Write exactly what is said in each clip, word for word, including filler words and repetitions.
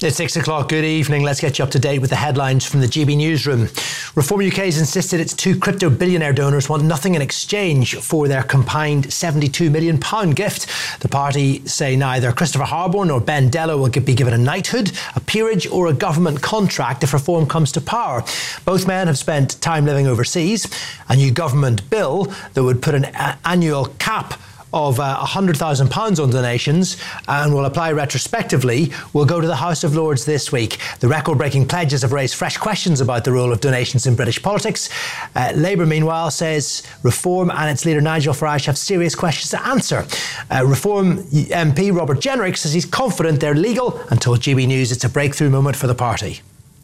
It's six o'clock. Good evening. Let's get you up to date with the headlines from the G B Newsroom. Reform U K has insisted its two crypto billionaire donors want nothing in exchange for their combined seventy-two million pounds gift. The party say neither Christopher Harborne nor Ben Dello will be given a knighthood, a peerage or a government contract if Reform comes to power. Both men have spent time living overseas. A new government bill that would put an a- annual cap of uh, one hundred thousand pounds on donations and will apply retrospectively will go to the House of Lords this week. The record-breaking pledges have raised fresh questions about the role of donations in British politics. Uh, Labour, meanwhile, says Reform and its leader Nigel Farage have serious questions to answer. Uh, Reform M P Robert Jenrick says he's confident they're legal and told G B News it's a breakthrough moment for the party.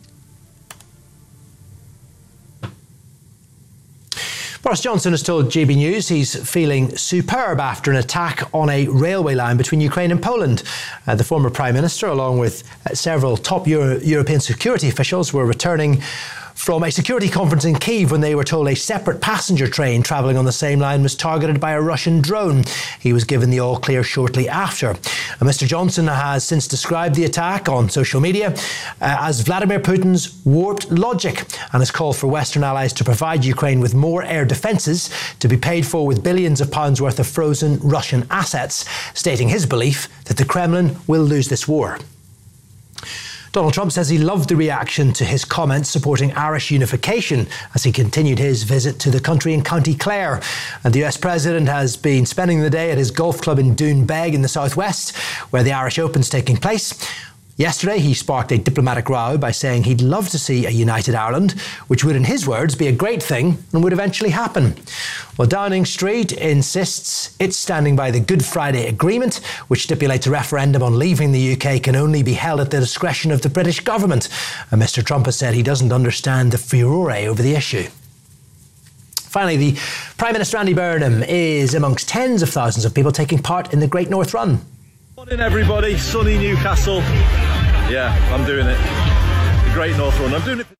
Boris Johnson has told G B News he's feeling superb after an attack on a railway line between Ukraine and Poland. Uh, the former Prime Minister, along with uh, several top Euro- European security officials, were returning from a security conference in Kyiv when they were told a separate passenger train travelling on the same line was targeted by a Russian drone. He was given the all-clear shortly after. And Mr Johnson has since described the attack on social media uh, as Vladimir Putin's warped logic and has called for Western allies to provide Ukraine with more air defences to be paid for with billions of pounds worth of frozen Russian assets, stating his belief that the Kremlin will lose this war. Donald Trump says he loved the reaction to his comments supporting Irish unification as he continued his visit to the country in County Clare. And the U S President has been spending the day at his golf club in Doonbeg in the southwest, where the Irish Open's taking place. Yesterday, he sparked a diplomatic row by saying he'd love to see a united Ireland, which would, in his words, be a great thing and would eventually happen. Well, Downing Street insists it's standing by the Good Friday Agreement, which stipulates a referendum on leaving the U K can only be held at the discretion of the British government. And Mr Trump has said he doesn't understand the furore over the issue. Finally, the Prime Minister Andy Burnham is amongst tens of thousands of people taking part in the Great North Run. Morning everybody, sunny Newcastle. Yeah, I'm doing it. The Great North Run. I'm doing it.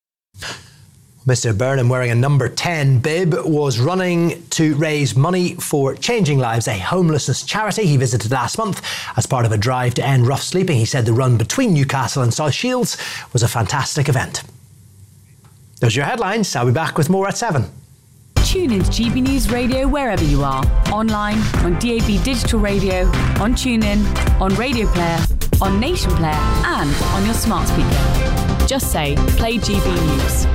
Mr Burnham, wearing a number ten bib, was running to raise money for Changing Lives, a homelessness charity he visited last month as part of a drive to end rough sleeping. He said the run between Newcastle and South Shields was a fantastic event. Those are your headlines. I'll be back with more at seven. Tune into G B News Radio wherever you are. Online, on D A B Digital Radio, on TuneIn, on Radio Player, on Nation Player and on your smart speaker. Just say, play G B News.